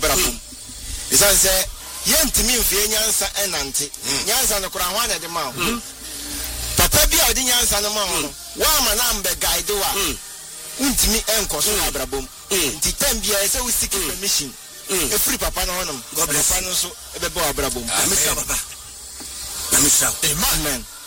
abrabom isan say yentimi mfie nyansa enante nyansa no kora hwan de ma papa bi a odi nyansa no ma ho wa ma na mbe guide wa untimi enko so abrabom nti tambia say we seek permission e free papa no honom papa no so e be bo abrabom amisa papa amisa amen